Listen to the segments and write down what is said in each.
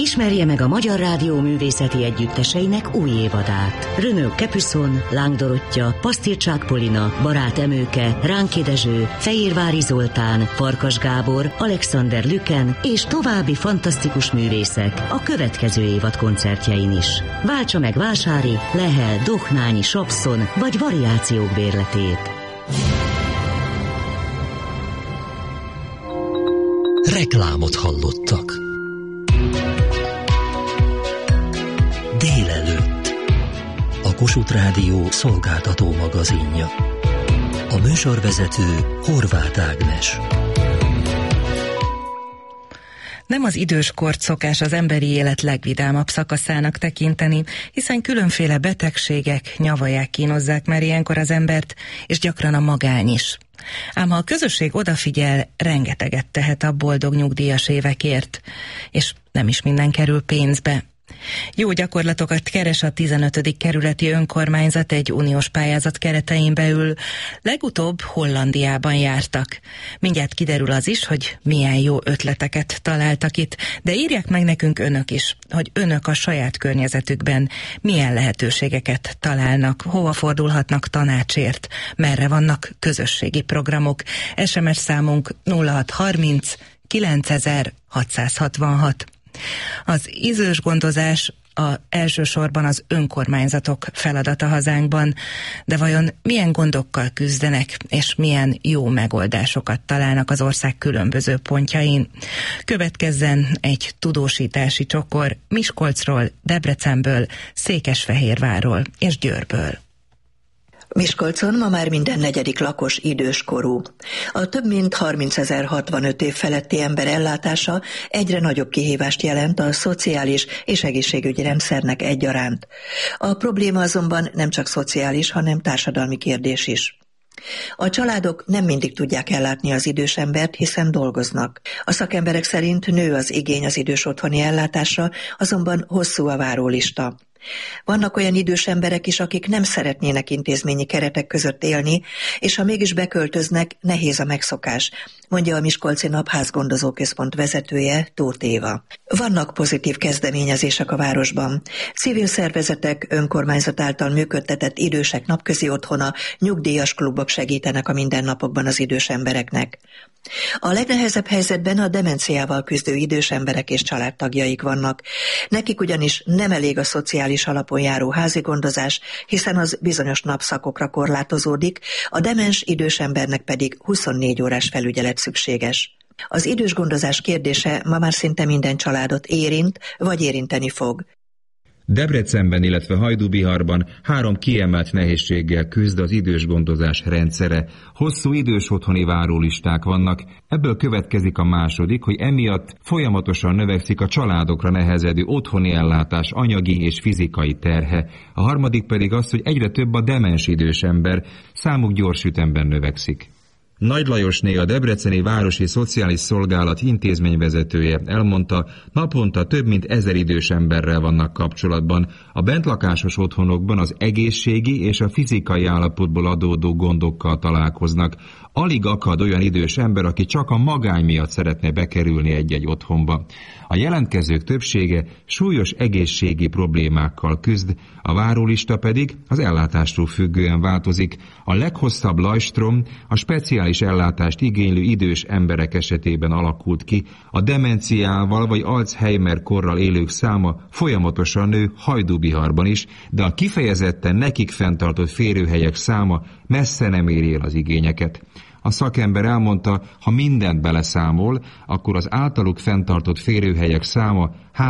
Ismerje meg a Magyar Rádió művészeti együtteseinek új évadát. Renaud Capuçon, Láng Dorottya, Pasztircsák Polina, Barát Emőke, Ránki Dezső, Fehérvári Zoltán, Farkas Gábor, Alexander Lüken és további fantasztikus művészek a következő évad koncertjein is. Váltsa meg Vásári, Lehel, Dohnányi, Sapszon vagy variációk bérletét. Reklámot hallottak. Délelőtt. A Kossuth Rádió szolgáltató magazinja. A műsorvezető Horváth Ágnes. Nem az időskort szokás az emberi élet legvidámabb szakaszának tekinteni, hiszen különféle betegségek, nyavaják kínozzák már ilyenkor az embert, és gyakran a magány is. Ám ha a közösség odafigyel, rengeteget tehet a boldog nyugdíjas évekért, és nem is minden kerül pénzbe. Jó gyakorlatokat keres a 15. kerületi önkormányzat egy uniós pályázat keretein belül. Legutóbb Hollandiában jártak. Mindjárt kiderül az is, hogy milyen jó ötleteket találtak itt, de írják meg nekünk önök is, hogy önök a saját környezetükben milyen lehetőségeket találnak, hova fordulhatnak tanácsért, merre vannak közösségi programok. SMS számunk 0630 9666. Az idősgondozás elsősorban az önkormányzatok feladata hazánkban, de vajon milyen gondokkal küzdenek, és milyen jó megoldásokat találnak az ország különböző pontjain? Következzen egy tudósítási csokor Miskolcról, Debrecenből, Székesfehérvárról és Győrből. Miskolcon ma már minden negyedik lakos időskorú. A több mint 30.065 év feletti ember ellátása egyre nagyobb kihívást jelent a szociális és egészségügyi rendszernek egyaránt. A probléma azonban nem csak szociális, hanem társadalmi kérdés is. A családok nem mindig tudják ellátni az idős embert, hiszen dolgoznak. A szakemberek szerint nő az igény az idős otthoni ellátásra, azonban hosszú a várólista. Vannak olyan idős emberek is, akik nem szeretnének intézményi keretek között élni, és ha mégis beköltöznek, nehéz a megszokás, mondja a Miskolci Napházgondozóközpont vezetője, Tóth Éva. Vannak pozitív kezdeményezések a városban. Civil szervezetek, önkormányzat által működtetett idősek napközi otthona, nyugdíjas klubok segítenek a mindennapokban az idős embereknek. A legnehezebb helyzetben a demenciával küzdő idős emberek és családtagjaik vannak. Nekik ugyanis nem elég a szociális alapon járó házi gondozás, hiszen az bizonyos napszakokra korlátozódik, a demens idős embernek pedig 24 órás felügyelet szükséges. Az idős gondozás kérdése ma már szinte minden családot érint, vagy érinteni fog. Debrecenben, illetve Hajdúbiharban 3 kiemelt nehézséggel küzd az idős gondozás rendszere. Hosszú idős otthoni várólisták vannak, ebből következik a második, hogy emiatt folyamatosan növekszik a családokra nehezedő otthoni ellátás anyagi és fizikai terhe. A harmadik pedig az, hogy egyre több a demens idős ember, számuk gyors ütemben növekszik. Nagy Lajosné, a Debreceni Városi Szociális Szolgálat intézményvezetője elmondta, naponta több mint 1000 idős emberrel vannak kapcsolatban. A bentlakásos otthonokban az egészségi és a fizikai állapotból adódó gondokkal találkoznak. Alig akad olyan idős ember, aki csak a magány miatt szeretne bekerülni egy-egy otthonba. A jelentkezők többsége súlyos egészségi problémákkal küzd, a várólista pedig az ellátástól függően változik. A leghosszabb lajstrom a speciális ellátást igénylő idős emberek esetében alakult ki. A demenciával vagy Alzheimer-korral élők száma folyamatosan nő Hajdúbiharban is, de a kifejezetten nekik fenntartott férőhelyek száma messze nem éri el az igényeket. A szakember elmondta, ha mindent beleszámol, akkor az általuk fenntartott férőhelyek száma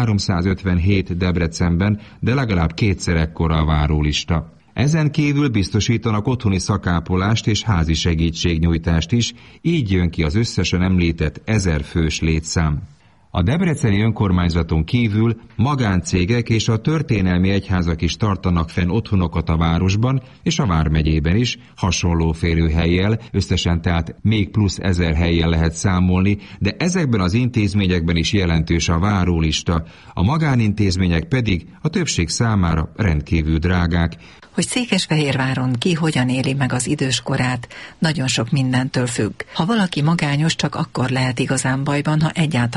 357 Debrecenben, de legalább 2-szer ekkora a várólista. Ezen kívül biztosítanak otthoni szakápolást és házi segítségnyújtást is, így jön ki az összesen említett 1000 fős létszám. A debreceni önkormányzaton kívül magáncégek és a történelmi egyházak is tartanak fenn otthonokat a városban és a vármegyében is, hasonló férőhellyel, összesen tehát még plusz 1000 hellyel lehet számolni, de ezekben az intézményekben is jelentős a várólista, a magánintézmények pedig a többség számára rendkívül drágák. Hogy Székesfehérváron ki hogyan éli meg az időskorát, nagyon sok mindentől függ. Ha valaki magányos, csak akkor lehet igazán bajban, ha egyáltalán nem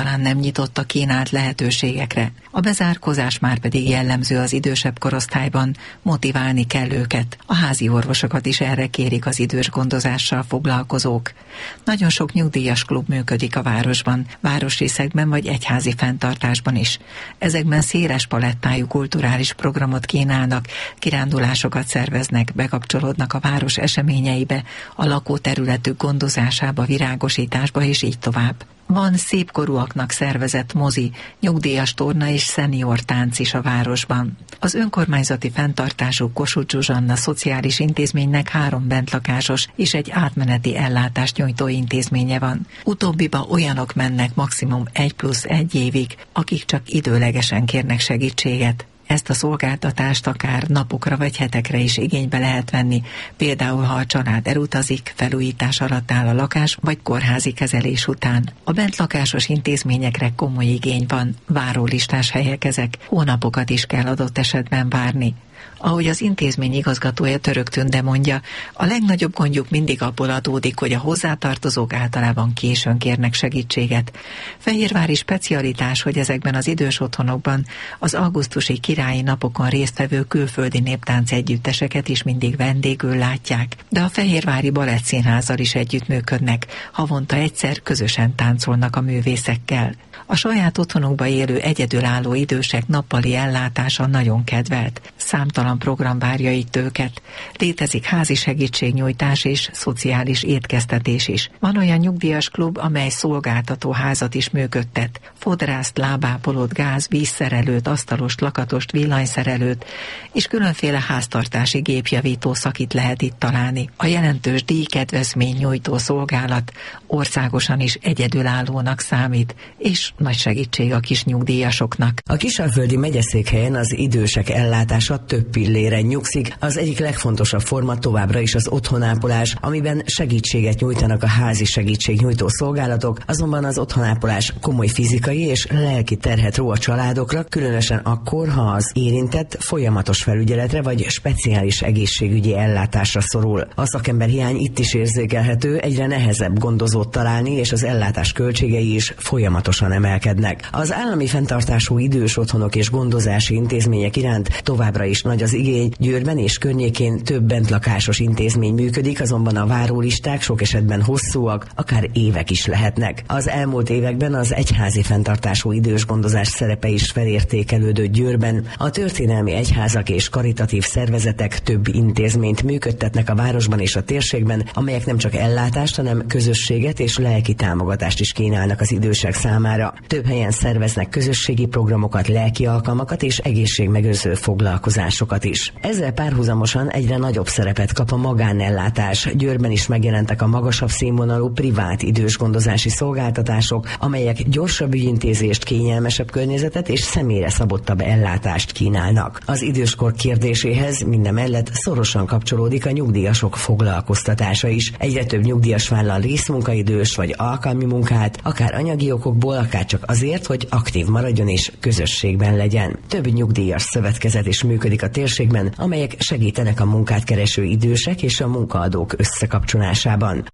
nyitott a kínált lehetőségekre. A bezárkózás már pedig jellemző az idősebb korosztályban, motiválni kell őket. A házi orvosokat is erre kérik az idős gondozással foglalkozók. Nagyon sok nyugdíjas klub működik a városban, városrészekben vagy egyházi fenntartásban is. Ezekben széles palettájú kulturális programot kínálnak, kirándulásokat szerveznek, bekapcsolódnak a város eseményeibe, a lakóterületük gondozásába, virágosításba és így tovább. Van szépkorúaknak szervezett mozi, nyugdíjas torna és szenior tánc is a városban. Az önkormányzati fenntartású Kossuth Zsuzsanna szociális intézménynek 3 bentlakásos és egy átmeneti ellátást nyújtó intézménye van. Utóbbiba olyanok mennek maximum 1+1 évig, akik csak időlegesen kérnek segítséget. Ezt a szolgáltatást akár napokra vagy hetekre is igénybe lehet venni, például ha a család elutazik, felújítás alatt áll a lakás vagy kórházi kezelés után. A bentlakásos intézményekre komoly igény van, várólistás helyek ezek, hónapokat is kell adott esetben várni. Ahogy az intézmény igazgatója Török Tünde mondja, a legnagyobb gondjuk mindig abból adódik, hogy a hozzátartozók általában későn kérnek segítséget. Fehérvári specialitás, hogy ezekben az idős otthonokban az augusztusi királyi napokon résztvevő külföldi néptánc együtteseket is mindig vendégül látják, de a Fehérvári Balettszínházzal is együttműködnek, havonta egyszer közösen táncolnak a művészekkel. A saját otthonukba élő egyedülálló idősek nappali ellátása nagyon kedvelt. Számtalan program várja itt őket. Létezik házi segítségnyújtás és szociális étkeztetés is. Van olyan nyugdíjas klub, amely szolgáltató házat is működtet. Fodrászt, lábápolót, gáz, vízszerelőt, asztalost, lakatost, villanyszerelőt és különféle háztartási gépjavító szakit lehet itt találni. A jelentős díjkedvezmény nyújtó szolgálat országosan is egyedülállónak számít, és nagy segítség a kis nyugdíjasoknak. A Kisalföldi megyeszékhelyen az idősek ellátása több pilléren nyugszik. Az egyik legfontosabb forma továbbra is az otthonápolás, amiben segítséget nyújtanak a házi segítségnyújtó szolgálatok, azonban az otthonápolás komoly fizikai és lelki terhet ró a családokra, különösen akkor, ha az érintett folyamatos felügyeletre vagy speciális egészségügyi ellátásra szorul. A szakemberhiány itt is érzékelhető, egyre nehezebb gondozót találni, és az ellátás költségei is folyamatosan emelkednek. Az állami fenntartású idős otthonok és gondozási intézmények iránt továbbra is nagy az igény. Győrben és környékén több bentlakásos intézmény működik, azonban a várólisták sok esetben hosszúak, akár évek is lehetnek. Az elmúlt években az egyházi fenntartású idős gondozás szerepe is felértékelődött Győrben. A történelmi egyházak és karitatív szervezetek több intézményt működtetnek a városban és a térségben, amelyek nem csak ellátást, hanem közösséget és lelki támogatást is kínálnak az idősek számára. Több helyen szerveznek közösségi programokat, lelki alkalmakat és egészségmegőrző foglalkozásokat is. Ezzel párhuzamosan egyre nagyobb szerepet kap a magánellátás. Győrben is megjelentek a magasabb színvonalú privát idősgondozási szolgáltatások, amelyek gyorsabb ügyintézést, kényelmesebb környezetet és személyre szabottabb ellátást kínálnak. Az időskor kérdéséhez mindemellett szorosan kapcsolódik a nyugdíjasok foglalkoztatása is. Egyre több nyugdíjas vállal részmunkaidős vagy alkalmi munkát, akár anyagi okokból, akár csak azért, hogy aktív maradjon és közösségben legyen. Több nyugdíjas szövetkezet is működik a térségben, amelyek segítenek a munkát kereső idősek és a munkaadók összekapcsolásában.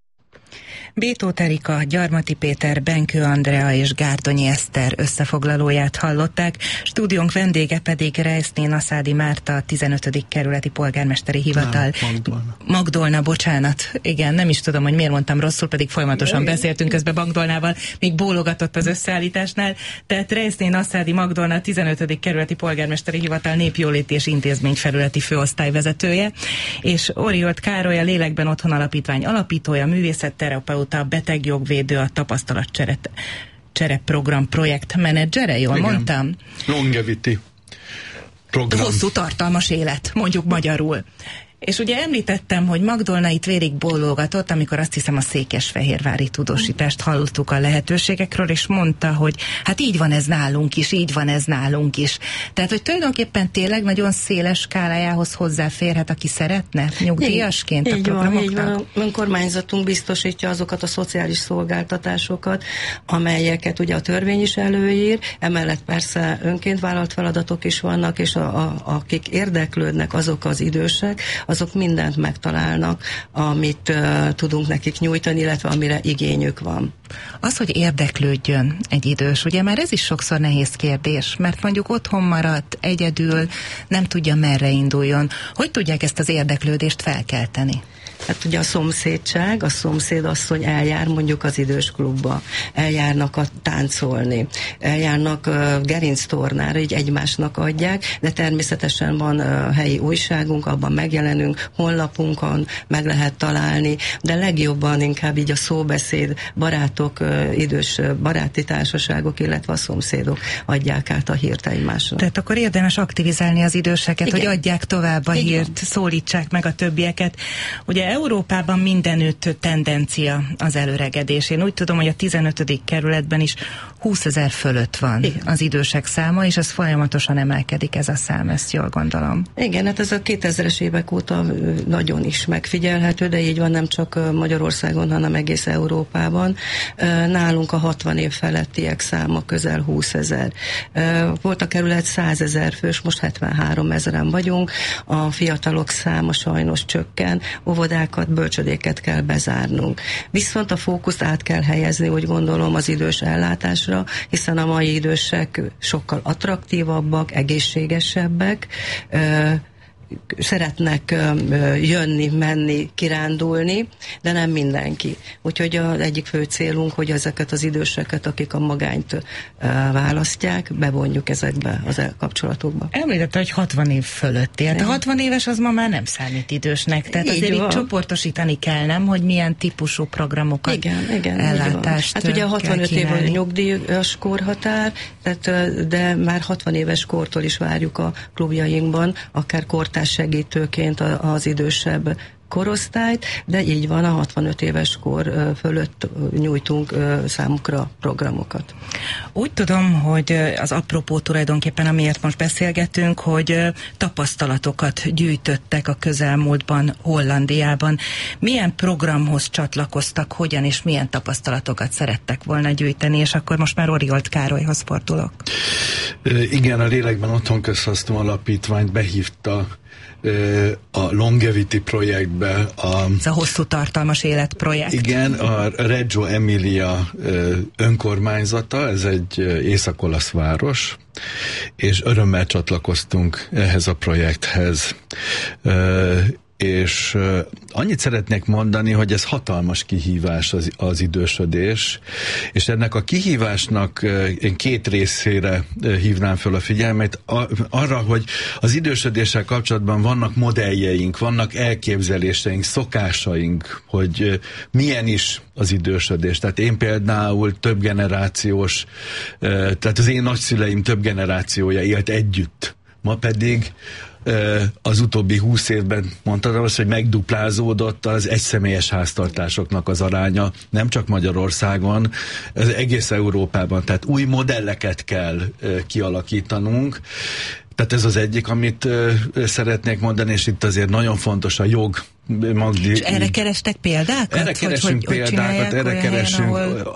Bétó Erika, Gyarmati Péter, Benkő Andrea és Gárdonyi Eszter összefoglalóját hallották, stúdiónk vendége pedig Rejszné Naszádi Márta, a 15. kerületi polgármesteri hivatal. Magdolna, bocsánat. Igen, nem is tudom, hogy miért mondtam rosszul, pedig folyamatosan beszéltünk közben Magdolnával, még bólogatott az összeállításnál. Tehát Rejszné Naszádi Magdolna, a 15. kerületi polgármesteri hivatal népjóléti és intézményfelületi főosztályvezetője, és Oriolt Károly, a Lélekben Otthon Alapítvány alapítója, művészetterapeut, a betegjogvédő, a tapasztalatcsere program projektmenedzsere, jól igen, mondtam? Longevity program. Hosszú tartalmas élet, mondjuk magyarul. És ugye említettem, hogy Magdolna itt vérig bólogatott, amikor azt hiszem a székesfehérvári tudósítást hallottuk a lehetőségekről, és mondta, hogy hát így van ez nálunk is, így van ez nálunk is. Tehát, hogy tulajdonképpen tényleg nagyon széles skálájához hozzáférhet, aki szeretne nyugdíjasként a programoknak? Így van. Önkormányzatunk biztosítja azokat a szociális szolgáltatásokat, amelyeket ugye a törvény is előír, emellett persze önként vállalt feladatok is vannak, és akik érdeklődnek, azok az idősek, azok mindent megtalálnak, amit tudunk nekik nyújtani, illetve amire igényük van. Az, hogy érdeklődjön egy idős, ugye már ez is sokszor nehéz kérdés, mert mondjuk otthon maradt, egyedül, nem tudja merre induljon. Hogy tudják ezt az érdeklődést felkelteni? Hát ugye a szomszédság, a szomszédasszony eljár mondjuk az idős klubba, eljárnak táncolni, eljárnak gerinctornára, így egymásnak adják, de természetesen van helyi újságunk, abban megjelenünk, honlapunkon meg lehet találni, de legjobban inkább így a szóbeszéd, barátok, idős baráti társaságok, illetve a szomszédok adják át a hírt egymásra. Tehát akkor érdemes aktivizálni az időseket, igen, hogy adják tovább a hírt, szólítsák meg a többieket. Ugye Európában mindenütt tendencia az előregedés. Én úgy tudom, hogy a 15. kerületben is 20 000 fölött van az idősek száma, és ez folyamatosan emelkedik, ez a szám, ezt jól gondolom. Igen, hát ez a 2000-es évek óta nagyon is megfigyelhető, de így van nem csak Magyarországon, hanem egész Európában. Nálunk a 60 év felettiek száma közel 20 000. Volt a kerület 100 000 fős, most 73 000-en vagyunk. A fiatalok száma sajnos csökken, óvodákat, bölcsödéket kell bezárnunk. Viszont a fókuszt át kell helyezni, úgy gondolom, az idős ellátásra, hiszen a mai idősek sokkal attraktívabbak, egészségesebbek, szeretnek jönni, menni, kirándulni, de nem mindenki. Úgyhogy az egyik fő célunk, hogy ezeket az időseket, akik a magányt választják, bevonjuk ezekbe az kapcsolatokba. Említette, hogy 60 év fölötti. Hát a 60 éves az ma már nem számít idősnek. Tehát így azért így csoportosítani kell, nem? Hogy milyen típusú programokat, igen, ellátást hát ugye a 65 év a nyugdíjas korhatár, tehát, de már 60 éves kortól is várjuk a klubjainkban, akár kortár segítőként az idősebb korosztályt, de így van, a 65 éves kor fölött nyújtunk számukra programokat. Úgy tudom, hogy az apropó tulajdonképpen, amiért most beszélgetünk, hogy tapasztalatokat gyűjtöttek a közelmúltban Hollandiában. Milyen programhoz csatlakoztak, hogyan és milyen tapasztalatokat szerettek volna gyűjteni, és akkor most már Oriolt Károlyhoz fordulok. Igen, a Lélekben Otthon Közhasznú Alapítványt behívta a Longevity projektbe. Ez a hosszú tartalmas életprojekt. Igen, a Reggio Emilia önkormányzata, ez egy észak-olasz város, és örömmel csatlakoztunk ehhez a projekthez. És annyit szeretnék mondani, hogy ez hatalmas kihívás az idősödés, és ennek a kihívásnak én két részére hívnám föl a figyelmet, arra, hogy az idősödéssel kapcsolatban vannak modelljeink, vannak elképzeléseink, szokásaink, hogy milyen is az idősödés. Tehát én például több generációs, tehát az én nagyszüleim több generációja élt együtt. Ma pedig az utóbbi 20 évben mondtam azt, hogy megduplázódott az egyszemélyes háztartásoknak az aránya, nem csak Magyarországon, az egész Európában. Tehát új modelleket kell kialakítanunk. Tehát ez az egyik, amit szeretnék mondani, és itt azért nagyon fontos a jog. És erre kerestek példákat? Erre keresünk példákat, erre keresünk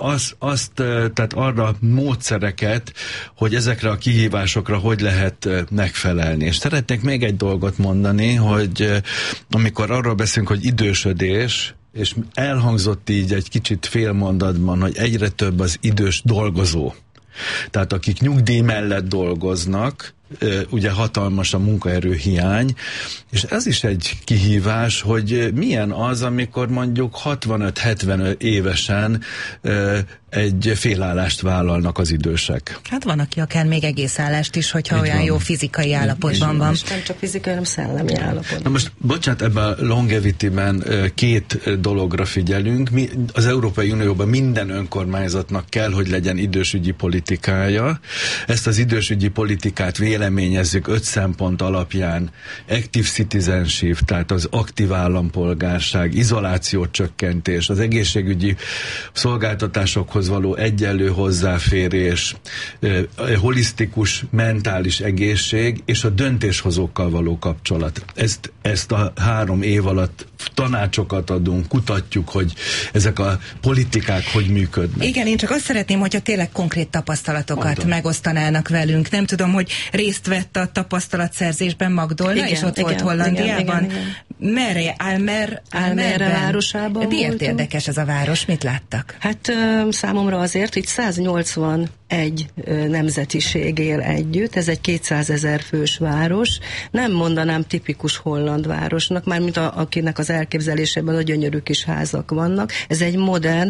tehát arra módszereket, hogy ezekre a kihívásokra hogy lehet megfelelni. És szeretnék még egy dolgot mondani, hogy amikor arról beszélünk, hogy idősödés, és elhangzott így egy kicsit félmondatban, hogy egyre több az idős dolgozó. Tehát akik nyugdíj mellett dolgoznak, ugye hatalmas a munkaerőhiány, és ez is egy kihívás, hogy milyen az, amikor mondjuk 65-70 évesen egy félállást vállalnak az idősek. Hát van, aki akár még egész állást is, hogyha olyan jó fizikai állapotban van. És nem csak fizikai, hanem szellemi állapotban. Na most, bocsánat, ebben a Longevity-ben két dologra figyelünk. Az Európai Unióban minden önkormányzatnak kell, hogy legyen idősügyi politikája. Ezt az idősügyi politikát véleményezzük 5 szempont alapján. Active citizenship, tehát az aktív állampolgárság, izolációcsökkentés, az egészségügyi szolgáltatásokhoz való egyenlő hozzáférés, holisztikus mentális egészség és a döntéshozókkal való kapcsolat. Ezt a 3 év alatt tanácsokat adunk, kutatjuk, hogy ezek a politikák hogy működnek. Igen, én csak azt szeretném, hogyha tényleg konkrét tapasztalatokat megosztanának velünk. Nem tudom, hogy részt vett a tapasztalatszerzésben Magdolna, és ott volt Hollandiában. Igen. Almerre városában Miért voltunk. érdekes ez a város? Mit láttak? Hát számomra azért, hogy 181 nemzetiség él együtt, ez egy 200 000 fős város. Nem mondanám tipikus holland városnak, mármint akinek az elképzelésében a gyönyörű kis házak vannak. Ez egy modern,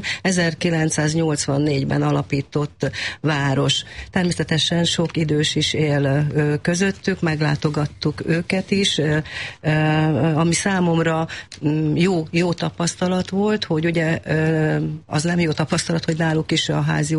1984-ben alapított város. Természetesen sok idős is él közöttük, meglátogattuk őket is, ami számomra jó tapasztalat volt, hogy ugye az nem jó tapasztalat, hogy náluk is a házi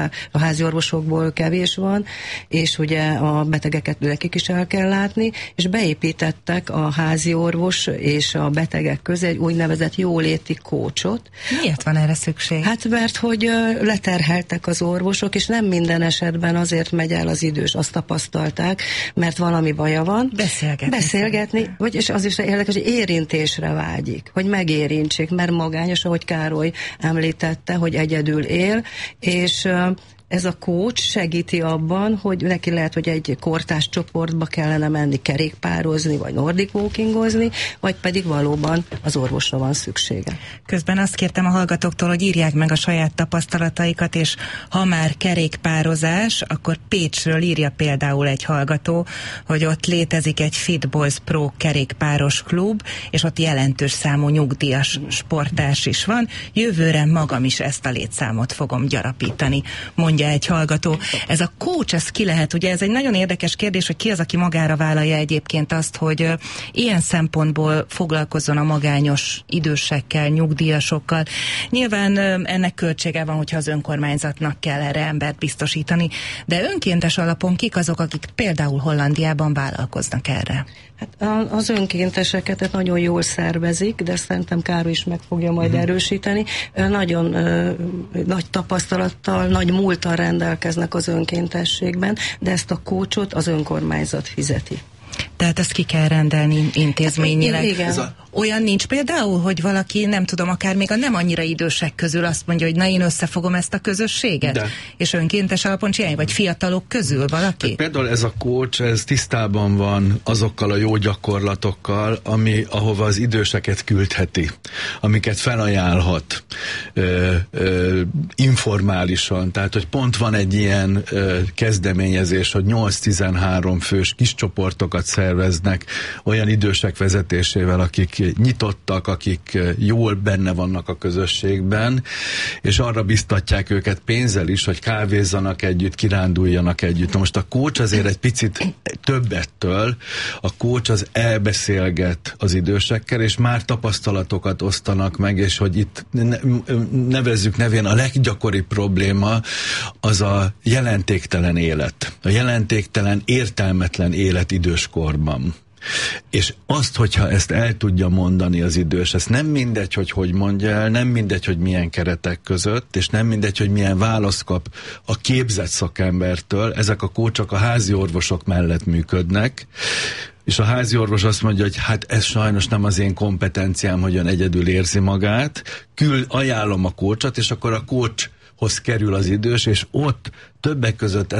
orvosokból kevés van, és ugye a betegeket nekik is el kell látni, és beépítettek a házi orvos és a betegek közé egy úgynevezett jóléti kócsot. Miért van erre szükség? Hát mert hogy leterheltek az orvosok, és nem minden esetben azért megy el az idős, azt tapasztalták, mert valami baja van. Beszélgetni, és az is érdekes, hogy érintésre vágyik, hogy megérintsék, mert magányos, ahogy Károly említette, hogy egyedül él, és ez a coach segíti abban, hogy neki lehet, hogy egy kortárs csoportba kellene menni kerékpározni, vagy nordic walkingozni, vagy pedig valóban az orvosra van szüksége. Közben azt kértem a hallgatóktól, hogy írják meg a saját tapasztalataikat, és ha már kerékpározás, akkor Pécsről írja például egy hallgató, hogy ott létezik egy Fit Boys Pro kerékpáros klub, és ott jelentős számú nyugdíjas sportárs is van. Jövőre magam is ezt a létszámot fogom gyarapítani, mondja egy hallgató. Ez a coach, ez ki lehet? Ugye ez egy nagyon érdekes kérdés, hogy ki az, aki magára vállalja egyébként azt, hogy ilyen szempontból foglalkozzon a magányos idősekkel, nyugdíjasokkal. Nyilván ennek költsége van, hogyha az önkormányzatnak kell erre embert biztosítani, de önkéntes alapon kik azok, akik például Hollandiában vállalkoznak erre? Hát az önkénteseket nagyon jól szervezik, de szerintem Károly is meg fogja majd erősíteni. Nagyon nagy tapasztalattal, nagy múlttal rendelkeznek az önkéntességben, de ezt a coachot az önkormányzat fizeti. Tehát ezt ki kell rendelni intézményileg. Igen. Olyan nincs például, hogy valaki, nem tudom, akár még a nem annyira idősek közül azt mondja, hogy na, én összefogom ezt a közösséget, de. És önkéntes alapon csinálni, vagy fiatalok közül valaki? Például ez a coach, ez tisztában van azokkal a jó gyakorlatokkal, ahova az időseket küldheti, amiket felajánlhat informálisan. Tehát, hogy pont van egy ilyen kezdeményezés, hogy 8-13 fős kis csoportokat szerveznek olyan idősek vezetésével, akik nyitottak, akik jól benne vannak a közösségben, és arra biztatják őket pénzzel is, hogy kávézzanak együtt, kiránduljanak együtt. Na most a coach azért egy picit több ettől. A coach az elbeszélget az idősekkel, és már tapasztalatokat osztanak meg, és hogy itt nevezzük nevén a leggyakoribb probléma az a jelentéktelen élet. A jelentéktelen, értelmetlen élet időskorban. És azt, hogyha ezt el tudja mondani az idős, ez nem mindegy, hogy mondja el, nem mindegy, hogy milyen keretek között, és nem mindegy, hogy milyen választ kap a képzett szakembertől. Ezek a coachok a házi orvosok mellett működnek, és a házi orvos azt mondja, hogy hát ez sajnos nem az én kompetenciám, hogy ön egyedül érzi magát, ajánlom a coachot, és akkor a coachhoz kerül az idős, és ott többek között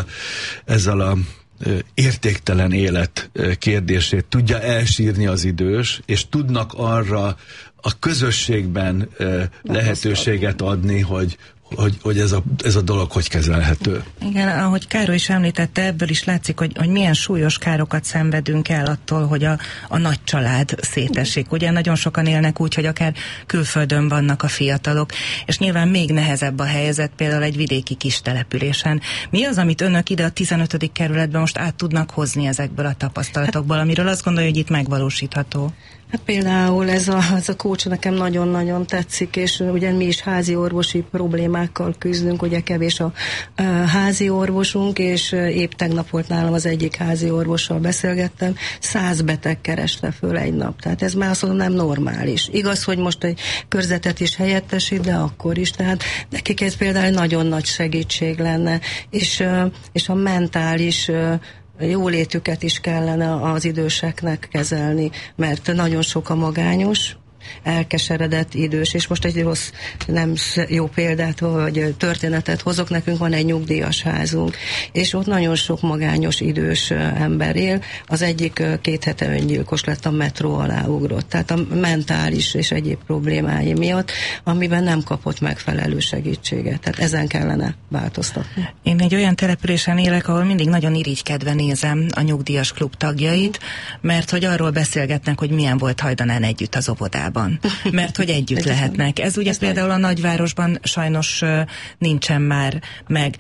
ezzel a értéktelen élet kérdését tudja elsírni az idős, és tudnak arra a közösségben lehetőséget adni, hogy ez a dolog hogy kezelhető. Igen, ahogy Károly is említette, ebből is látszik, hogy milyen súlyos károkat szenvedünk el attól, hogy a nagy család szétesik. Ugye nagyon sokan élnek úgy, hogy akár külföldön vannak a fiatalok, és nyilván még nehezebb a helyzet például egy vidéki kis településen. Mi az, amit önök ide a 15. kerületben most át tudnak hozni ezekből a tapasztalatokból, amiről azt gondolja, hogy itt megvalósítható? Hát például ez a coach nekem nagyon-nagyon tetszik, és ugye mi is házi orvosi problémákkal küzdünk, ugye kevés a házi orvosunk, és épp tegnap volt nálam az egyik házi orvossal beszélgettem, 100 beteg kereste föl egy nap. Tehát ez már azt mondom, nem normális. Igaz, hogy most egy körzetet is helyettesít, de akkor is. Tehát nekik ez például nagyon nagy segítség lenne, és a mentális jólétüket is kellene az időseknek kezelni, mert nagyon sok a magányos, elkeseredett idős, és most egy rossz, nem jó példát, vagy történetet hozok, nekünk van egy nyugdíjas házunk, és ott nagyon sok magányos idős ember él. Az egyik 2 hete öngyilkos lett, a metró alá ugrott. Tehát a mentális és egyéb problémái miatt, amiben nem kapott megfelelő segítséget. Tehát ezen kellene változtatni. Én egy olyan településen élek, ahol mindig nagyon irigykedve nézem a nyugdíjas klub tagjait, mert hogy arról beszélgetnek, hogy milyen volt hajdanán együtt az óvodában. Mert hogy együtt lehetnek. Ez ugye például a nagyvárosban sajnos nincsen már meg.